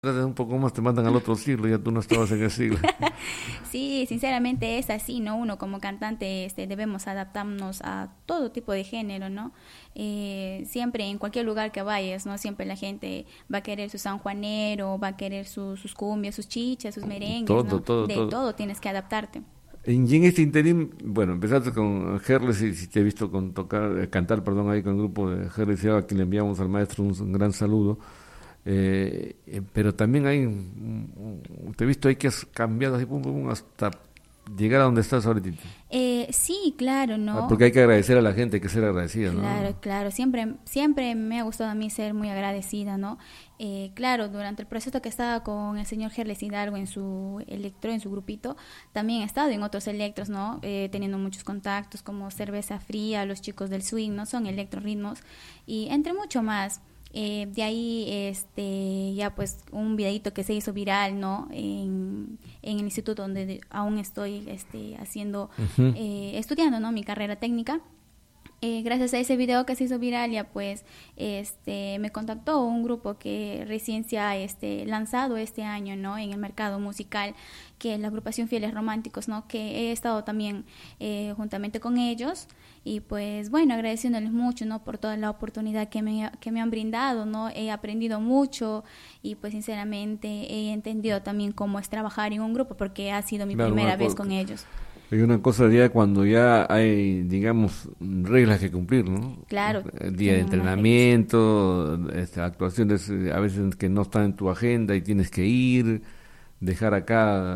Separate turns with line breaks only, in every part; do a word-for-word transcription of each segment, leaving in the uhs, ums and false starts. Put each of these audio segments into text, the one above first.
Un poco más te mandan al otro siglo, ya tú no estabas en el siglo.
Sí, sinceramente es así, ¿no? Uno como cantante este, debemos adaptarnos a todo tipo de género, ¿no? Eh, siempre, en cualquier lugar que vayas, ¿no? Siempre la gente va a querer su sanjuanero, va a querer su, sus cumbias, sus chichas, sus merengues,
todo,
¿no?
todo,
De
todo.
todo tienes que adaptarte.
Y en este interín, bueno, empezaste con Herles, y si te he visto con tocar, eh, cantar, perdón, ahí con el grupo de Herles, a quien le enviamos al maestro un, un gran saludo. Eh, eh, pero también hay, um, te he visto ahí que has cambiado así, pum, pum, hasta llegar a donde estás ahorita.
Eh, sí, claro, ¿no?
Ah, porque hay que agradecer a la gente, hay que ser agradecida, ¿no?
Claro, claro, siempre, siempre me ha gustado a mí ser muy agradecida, ¿no? Eh, claro, durante el proceso que estaba con el señor Herles Hidalgo en su electro, en su grupito, también he estado en otros electros, ¿no? Eh, teniendo muchos contactos como Cerveza Fría, los chicos del swing, ¿no? Son electro-ritmos y entre mucho más. Eh, de ahí este ya pues un videito que se hizo viral, ¿no? En, en el instituto donde de, aún estoy este haciendo uh-huh. eh, estudiando, ¿no? Mi carrera técnica. Eh, gracias a ese video que se hizo viral, ya pues este me contactó un grupo que recién se ha este lanzado este año, ¿no? En el mercado musical, que es la agrupación Fieles Románticos, ¿no? Que he estado también eh, juntamente con ellos y pues bueno, agradeciéndoles mucho, ¿no? Por toda la oportunidad que me, que me han brindado, ¿no? He aprendido mucho y pues sinceramente he entendido también cómo es trabajar en un grupo, porque ha sido mi claro, primera vez con ellos.
Hay una cosa ya cuando ya hay, digamos, reglas que cumplir, ¿no?
Claro.
El día de entrenamiento, este, actuaciones a veces que no están en tu agenda y tienes que ir, dejar acá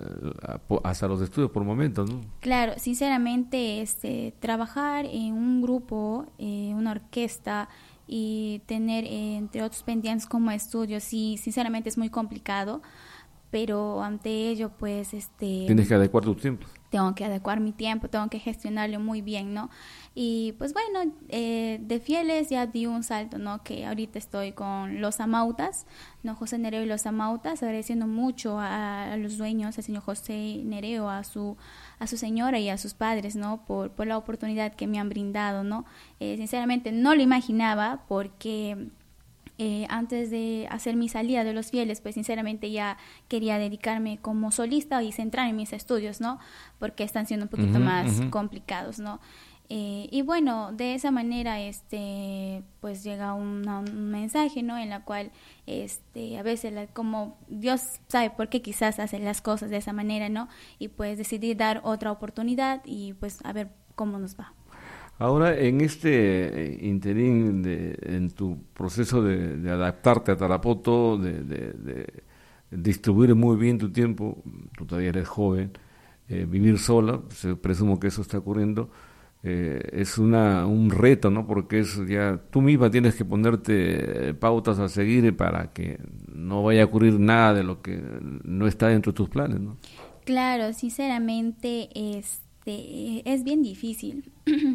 hasta los estudios por momentos, ¿no?
Claro, sinceramente, este, trabajar en un grupo, eh, una orquesta y tener, eh, entre otros pendientes como estudios, sí, sinceramente es muy complicado. Pero ante ello, pues, este...
Tienes que adecuar tus tiempos.
Tengo que adecuar mi tiempo, tengo que gestionarlo muy bien, ¿no? Y, pues, bueno, eh, de Fieles ya di un salto, ¿no? Que ahorita estoy con Los Amautas, ¿no? José Nereo y Los Amautas, agradeciendo mucho a, a los dueños, al señor José Nereo, a su a su señora y a sus padres, ¿no? Por, por la oportunidad que me han brindado, ¿no? Eh, sinceramente, no lo imaginaba porque... Eh, antes de hacer mi salida de Los Fieles, pues sinceramente ya quería dedicarme como solista y centrar en mis estudios, ¿no? Porque están siendo un poquito uh-huh, más uh-huh. complicados, ¿no? Eh, y bueno, de esa manera, este, pues llega una, un mensaje, ¿no? En la cual, este, a veces, la, como Dios sabe por qué quizás hacen las cosas de esa manera, ¿no? Y pues decidí dar otra oportunidad y pues a ver cómo nos va.
Ahora, en este interín, de, en tu proceso de, de adaptarte a Tarapoto, de, de, de distribuir muy bien tu tiempo, tú todavía eres joven, eh, vivir sola, se, presumo que eso está ocurriendo, eh, es una un reto, ¿no? Porque es ya tú misma tienes que ponerte pautas a seguir para que no vaya a ocurrir nada de lo que no está dentro de tus planes, ¿no?
Claro, sinceramente, este es bien difícil.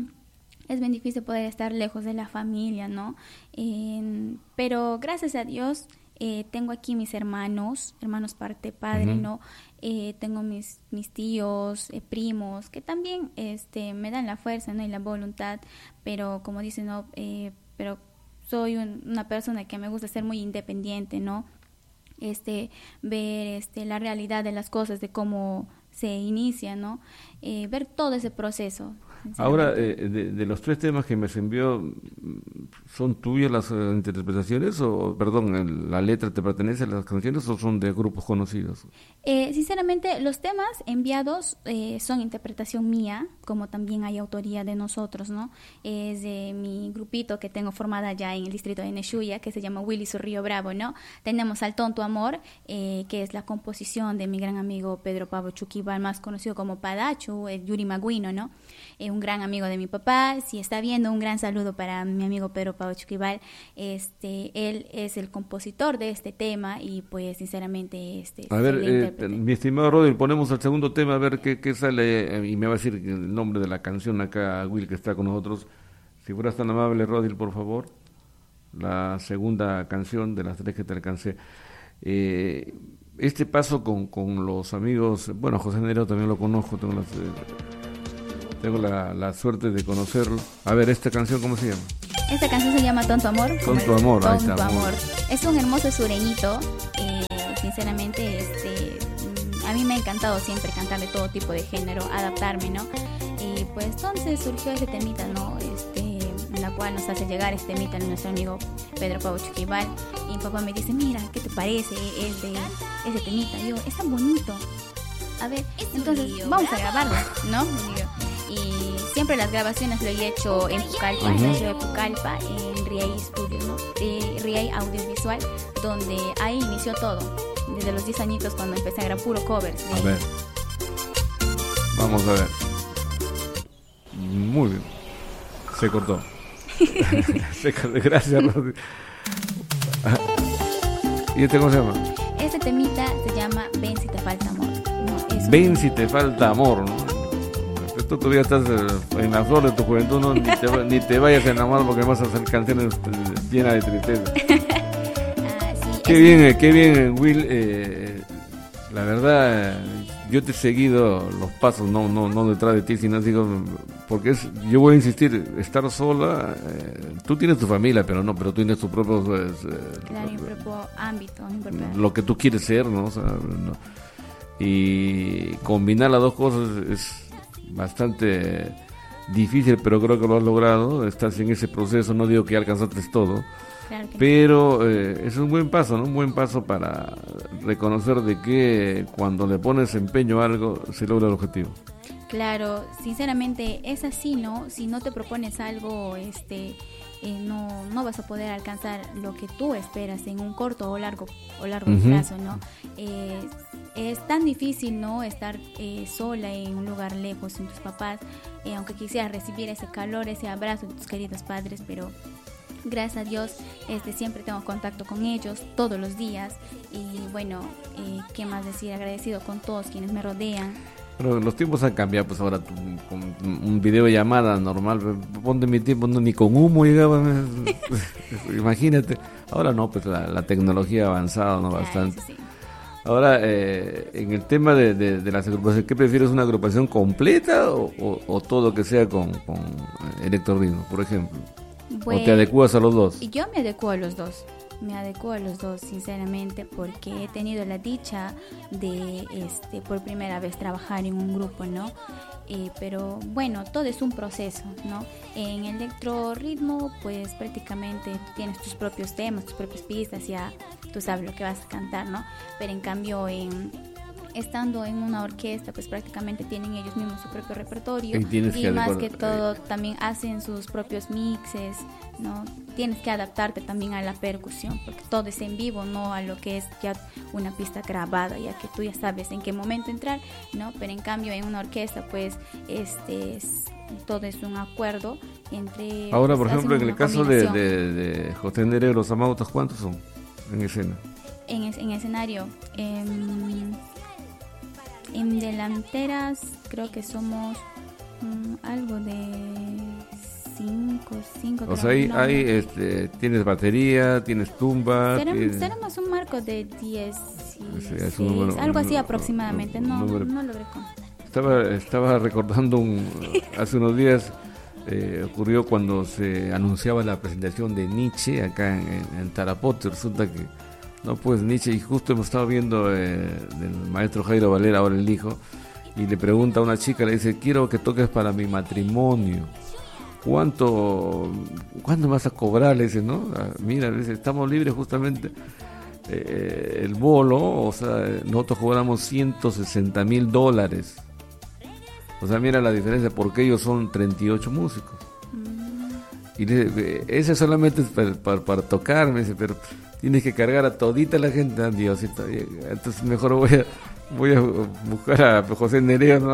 Es bien difícil poder estar lejos de la familia, ¿no? Eh, pero gracias a Dios eh, tengo aquí mis hermanos, hermanos parte padre, uh-huh. ¿no? Eh, tengo mis mis tíos, eh, primos, que también este me dan la fuerza, ¿no? Y la voluntad, pero como dicen, ¿no? Eh, pero soy un, una persona que me gusta ser muy independiente, ¿no? Este, ver este la realidad de las cosas, de cómo se inicia, ¿no? Eh, ver todo ese proceso.
Ahora, eh, de, de los tres temas que me envió, ¿son tuyas las uh, interpretaciones o, perdón, la letra te pertenece a las canciones o son de grupos conocidos?
Eh, sinceramente, los temas enviados eh, son interpretación mía, como también hay autoría de nosotros, ¿no? Es de mi grupito que tengo formada ya en el distrito de Neshuya, que se llama Willy Su Río Bravo, ¿no? Tenemos al Tonto Amor, eh, que es la composición de mi gran amigo Pedro Pablo Chuquibal, más conocido como Padachu, el Yuri Maguino, ¿no? Eh, un gran amigo de mi papá, si está viendo, un gran saludo para mi amigo Pedro Pablo Chuquibal. Este, él es el compositor de este tema y pues sinceramente este
a ver, eh, mi estimado Rodri, ponemos el segundo tema a ver qué, qué sale eh, y me va a decir el nombre de la canción acá, Will, que está con nosotros. Si fueras tan amable, Rodri, por favor, la segunda canción de las tres que te alcancé. Eh, este paso con, con los amigos, bueno, José Nereo también lo conozco, tengo las... Eh, Tengo la, la suerte de conocerlo. A ver, ¿esta canción cómo se llama?
Esta canción se llama Tonto Amor.
Tonto Amor, ahí
Tonto
está.
Amor. Es un hermoso sureñito. Eh, sinceramente, este, a mí me ha encantado siempre cantar de todo tipo de género, adaptarme, ¿no? Y pues entonces surgió ese temita, ¿no? Este, la cual nos hace llegar este temita nuestro amigo Pedro Pablo Chuquibal. Y mi papá me dice, mira, ¿qué te parece este, ese temita? Y yo, es tan bonito. A ver, entonces vamos a grabarlo, ¿no? Y siempre las grabaciones lo he hecho en Pucallpa, uh-huh. en la ciudad de Pucallpa, en Riay Studio, ¿no? Eh, Riay Audiovisual, donde ahí inició todo. Desde los diez añitos cuando empecé a grabar puro covers.
A ver. Vamos a ver. Muy bien. Se cortó. Se cortó. Gracias, Rosy. ¿Y este cómo se llama?
Este temita se llama Ven si te falta amor. No, es
Ven si te falta amor, ¿no? Tú todavía estás en la flor de tu juventud, ¿no? Ni te, ni te vayas a enamorar porque vas a hacer canciones llenas de tristeza.
Ah, sí,
qué bien, eh, qué bien, Will. Eh, la verdad, yo te he seguido los pasos, no, no, no detrás de ti, sino digo, porque es, yo voy a insistir, estar sola. Eh, tú tienes tu familia, pero no, pero tú tienes tu propio, pues, eh,
claro, mi propio ámbito, mi propio...
lo que tú quieres ser, ¿no? O sea, no. Y combinar las dos cosas es bastante difícil, pero creo que lo has logrado. Estás en ese proceso, no digo que ya alcanzaste todo,
claro que
pero eh, es un buen paso, ¿no? Un buen paso para reconocer de que cuando le pones empeño a algo se logra el objetivo.
Claro, sinceramente es así, ¿no? Si no te propones algo, este, eh, no, no vas a poder alcanzar lo que tú esperas en un corto o largo o largo uh-huh. plazo, ¿no? Eh, es tan difícil, ¿no? Estar eh, sola en un lugar lejos sin tus papás, eh, aunque quisieras recibir ese calor, ese abrazo de tus queridos padres, pero gracias a Dios este, siempre tengo contacto con ellos todos los días y bueno, eh, ¿qué más decir? Agradecido con todos quienes me rodean.
Pero los tiempos han cambiado, pues ahora tú, con un videollamada normal, ponte mi tiempo, no, ni con humo llegaba, imagínate. Ahora no, pues la, la tecnología ha avanzado, ¿no? Bastante. Sí. Ahora, eh, en el tema de, de, de las agrupaciones, ¿qué prefieres, una agrupación completa o, o, o todo que sea con, con electro-ritmo, por ejemplo? Bueno, ¿o te adecuas a los dos?
Yo me adecuo a los dos. Me adecuo a los dos, sinceramente, porque he tenido la dicha de, este, por primera vez trabajar en un grupo, ¿no? Eh, pero bueno, todo es un proceso, ¿no? En electro ritmo, pues prácticamente tú tienes tus propios temas, tus propias pistas, ya tú sabes lo que vas a cantar, ¿no? Pero en cambio, en estando en una orquesta, pues prácticamente tienen ellos mismos su propio repertorio y, y que más que todo también hacen sus propios mixes, ¿no? Tienes que adaptarte también a la percusión porque todo es en vivo, no a lo que es ya una pista grabada, ya que tú ya sabes en qué momento entrar, ¿no? Pero en cambio en una orquesta pues este es, todo es un acuerdo entre...
Ahora,
pues,
por ejemplo, en el caso de, de, de José Nerea, los Amautas, ¿cuántos son en escena?
En, en escenario... Eh, en delanteras creo que somos um, algo de cinco, cinco.
O sea, ahí, ahí este, tienes batería, tienes tumba.
Seremos, seremos un marco de diez, sí, es un número, algo así aproximadamente. Un, un, un, no, no logré con.
Estaba, estaba recordando un, hace unos días eh, ocurrió cuando se anunciaba la presentación de Nietzsche acá en, en, en Tarapoto. Resulta que no, pues Nietzsche, y justo hemos estado viendo eh, del maestro Jairo Valera, ahora el hijo, y le pregunta a una chica, le dice, quiero que toques para mi matrimonio. ¿Cuánto, cuánto vas a cobrar? Le dice, ¿no? Ah, mira, le dice, estamos libres justamente. Eh, el bolo, o sea, nosotros cobramos ciento sesenta mil dólares. O sea, mira la diferencia, porque ellos son treinta y ocho músicos. Mm. Y le dice, ese solamente es para, para, para tocar, me dice, pero tienes que cargar a todita la gente. Ah, Diosito, entonces mejor voy a voy a buscar a José Nerea, ¿no?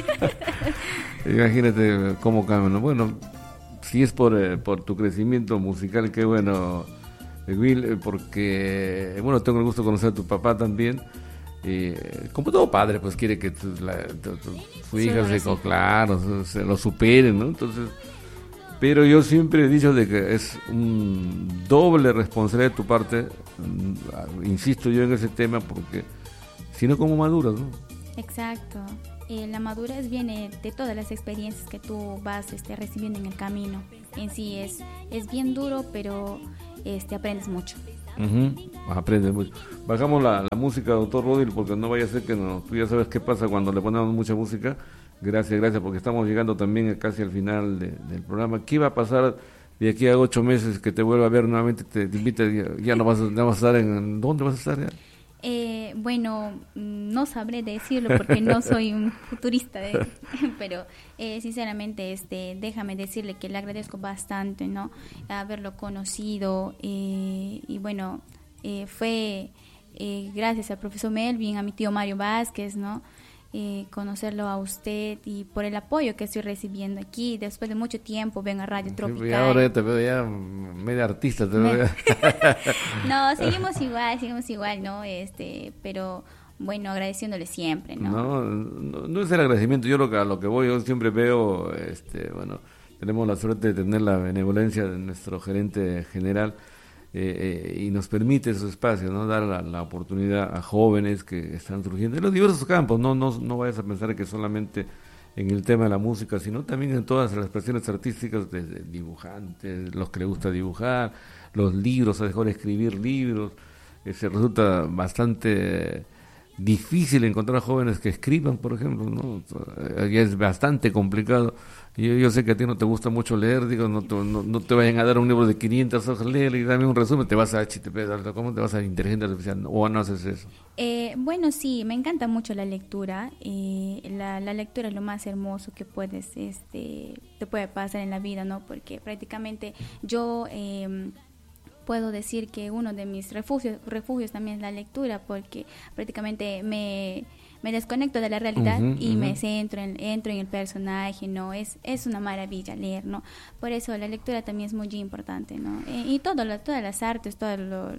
Imagínate cómo cambian, ¿no? Bueno, si es por, eh, por tu crecimiento musical, qué bueno, Will, porque, bueno, tengo el gusto de conocer a tu papá también. Eh, como todo padre, pues quiere que tu, la, tu, tu, su hija se, sí. claro, se lo superen, ¿no? Entonces, pero yo siempre he dicho de que es un doble responsabilidad de tu parte, insisto yo en ese tema, porque si no, ¿cómo maduras, no?
Exacto. Eh, la madurez viene de todas las experiencias que tú vas este, recibiendo en el camino. En sí es, es bien duro, pero este, aprendes mucho.
Uh-huh. Aprende mucho. Bajamos la, la música, doctor Rodil, porque no vaya a ser que no, tú ya sabes qué pasa cuando le ponemos mucha música. Gracias, gracias, porque estamos llegando también casi al final de, del programa. ¿Qué va a pasar de aquí a ocho meses que te vuelva a ver nuevamente? Te, te invita, ya, ya no vas, a, no vas a estar en... ¿Dónde vas a estar ya?
Eh, bueno, no sabré decirlo porque no soy un futurista, ¿eh? Pero eh, sinceramente, este, déjame decirle que le agradezco bastante, ¿no? Haberlo conocido eh, y bueno, eh, fue eh, gracias al profesor Melvin, a mi tío Mario Vázquez, ¿no? Eh, conocerlo a usted y por el apoyo que estoy recibiendo aquí después de mucho tiempo. Ven a Radio Tropical.
Sí, ahora ya te veo ya media artista, te veo ya.
No, seguimos igual, seguimos igual, ¿no? Este, pero bueno, agradeciéndole siempre, ¿no?
No, no, no es el agradecimiento, yo lo que, a lo que voy, yo siempre veo, este, bueno, tenemos la suerte de tener la benevolencia de nuestro gerente general. Eh, eh, y nos permite esos espacios, ¿no? Dar la, la oportunidad a jóvenes que están surgiendo en los diversos campos. No, no, no vayas a pensar que solamente en el tema de la música, sino también en todas las expresiones artísticas, desde dibujantes, los que les gusta dibujar, los libros, a mejor escribir libros. Eh, se resulta bastante difícil encontrar jóvenes que escriban, por ejemplo, ¿no? Ya es bastante complicado. Yo, yo sé que a ti no te gusta mucho leer, digo, no te, no, no te vayan a dar un libro de quinientas hojas, léele y dame un resumen, te vas a H T T P, ¿cómo te vas a inteligencia artificial? ¿O no haces eso?
Eh, bueno, sí, me encanta mucho la lectura. Eh, la, la lectura es lo más hermoso que puedes, este, te puede pasar en la vida, ¿no? Porque prácticamente yo eh, puedo decir que uno de mis refugios, refugios también es la lectura, porque prácticamente me... me desconecto de la realidad uh-huh, y uh-huh. me centro en, entro en el personaje, ¿no? Es es una maravilla leer, ¿no? Por eso la lectura también es muy importante, ¿no? Eh, y todo lo, todas las artes, todo lo...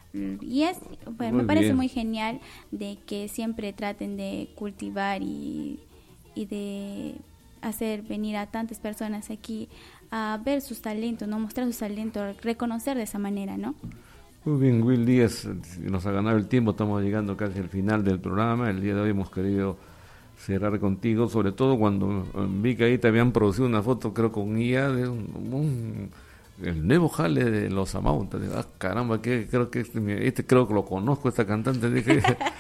Y es, bueno, me parece bien. Muy genial de que siempre traten de cultivar y, y de hacer venir a tantas personas aquí a ver sus talentos, ¿no? Mostrar sus talentos, reconocer de esa manera, ¿no?
Muy bien, Will Díaz, nos ha ganado el tiempo, estamos llegando casi al final del programa. El día de hoy hemos querido cerrar contigo, sobre todo cuando vi que ahí te habían producido una foto, creo con I A, de un, un, el nuevo jale de Los Amautas. Ah, caramba, que creo que este, este creo que lo conozco, esta cantante. Dije.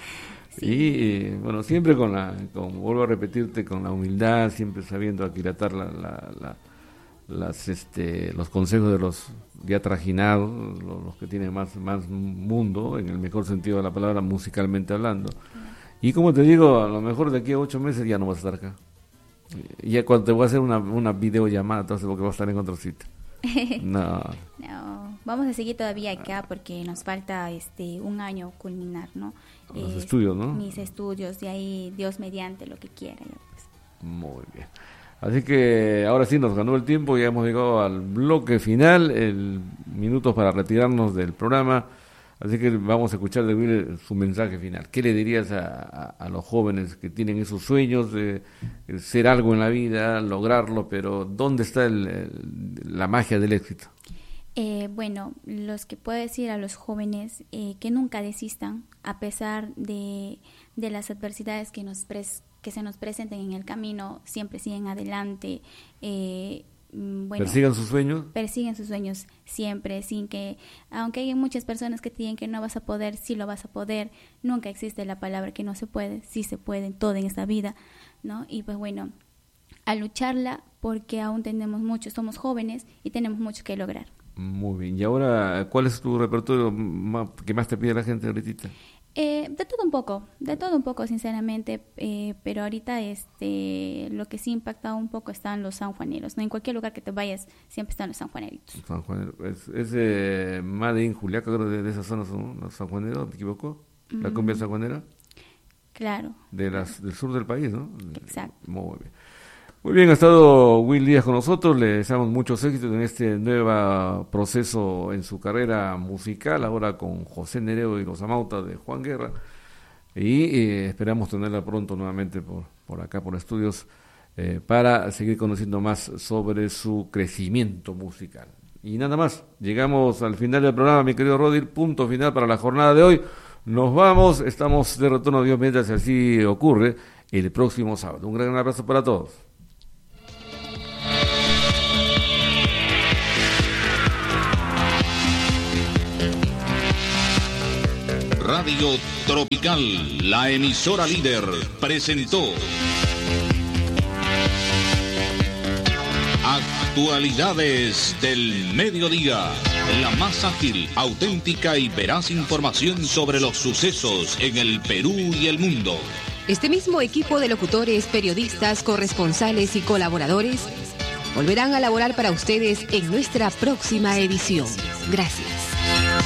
Sí. Y bueno, siempre con la, como vuelvo a repetirte, con la humildad, siempre sabiendo aquilatar la, la, la las este los consejos de los ya trajinados, los, los que tienen más más mundo, en el mejor sentido de la palabra, musicalmente hablando. Y como te digo, a lo mejor de aquí a ocho meses ya no vas a estar acá. Y ya cuando te voy a hacer una, una videollamada, entonces porque vas a estar en otro sitio. No.
No, vamos a seguir todavía acá porque nos falta este un año culminar, ¿no?
Los
eh,
estudios, ¿no?
Mis estudios, de ahí Dios mediante lo que quiera. Ya pues.
Muy bien. Así que ahora sí nos ganó el tiempo, ya hemos llegado al bloque final, el minutos para retirarnos del programa, así que vamos a escuchar de Will su mensaje final. ¿Qué le dirías a, a, a los jóvenes que tienen esos sueños de, de ser algo en la vida, lograrlo, pero ¿dónde está el, el, la magia del éxito?
Eh, bueno, los que puedo decir a los jóvenes eh, que nunca desistan a pesar de, de las adversidades que nos presentan, que se nos presenten en el camino, siempre siguen adelante, eh, bueno,
persigan sus sueños,
persiguen sus sueños siempre, sin que, aunque hay muchas personas que te digan que no vas a poder, sí lo vas a poder, nunca existe la palabra que no se puede, sí se puede, todo en esta vida, ¿no? Y pues bueno, a lucharla porque aún tenemos mucho, somos jóvenes y tenemos mucho que lograr.
Muy bien, y ahora, ¿cuál es tu repertorio que más te pide la gente ahorita?
Eh, de todo un poco, de todo un poco sinceramente, eh, pero ahorita este lo que sí impacta un poco están los sanjuaneros, ¿no? En cualquier lugar que te vayas siempre están los sanjuaneritos.
Sanjuanero, es, es eh, Made in Juliaca, creo, de, de esas zonas, ¿no? Los sanjuaneros, ¿me equivoco? ¿La mm, cumbia sanjuanera?
Claro.
De las, del sur del país, ¿no?
Exacto.
Muy bien. Muy bien, ha estado Will Díaz con nosotros, le deseamos muchos éxitos en este nuevo proceso en su carrera musical, ahora con José Nereo y los Amautas de Juan Guerra, y eh, esperamos tenerla pronto nuevamente por, por acá, por estudios, eh, para seguir conociendo más sobre su crecimiento musical. Y nada más, llegamos al final del programa, mi querido Rodil, punto final para la jornada de hoy. Nos vamos, estamos de retorno, Dios mediante, si así ocurre, el próximo sábado. Un gran abrazo para todos.
Radio Tropical, la emisora líder, presentó Actualidades del Mediodía, la más ágil, auténtica y veraz información sobre los sucesos en el Perú y el mundo.
Este mismo equipo de locutores, periodistas, corresponsales y colaboradores volverán a laborar para ustedes en nuestra próxima edición. Gracias.